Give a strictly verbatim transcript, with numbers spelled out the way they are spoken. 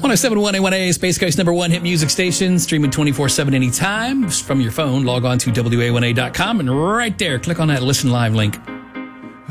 one oh seven point one A one A, Space Coast number one hit music station, streaming twenty-four seven anytime from your phone. Log on to W A one A dot com and right there, click on that listen live link.